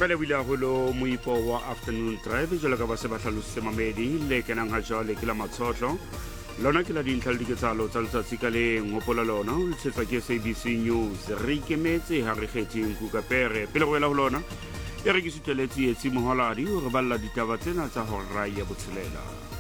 re lebile haholo moipo wa afternoon drive jalo ka ba se ba hlalositse mamedi le kenang ha jwale ke la matshotlo lona ke la dintlha le diketsalo tsa letsatsi ka leng hopola lona o letsetsa ke SABC News re ikemetse ha re kgetheng Kukapere pele go ela ho lona e re ke sitweletse etsi moholadi o re balla ditaba tsena tsa hora ya botshelela